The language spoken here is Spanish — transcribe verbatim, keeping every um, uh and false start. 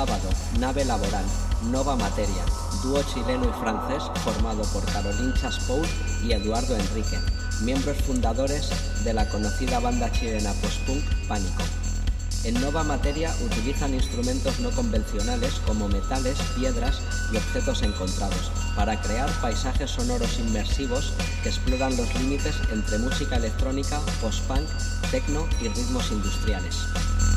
Sábado, Nave Laboral, Nova Materia, dúo chileno y francés formado por Caroline Chaspout y Eduardo Enrique, miembros fundadores de la conocida banda chilena post-punk Pánico. En Nova Materia utilizan instrumentos no convencionales como metales, piedras y objetos encontrados para crear paisajes sonoros inmersivos que exploran los límites entre música electrónica, post-punk, techno y ritmos industriales.